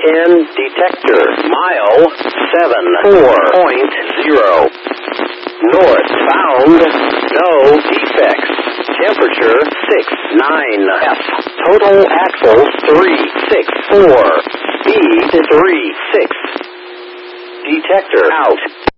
10 detector. Mile 74.0. Northbound, no defects. Temperature 69 F. Total axles 364. Speed 36. Detector out.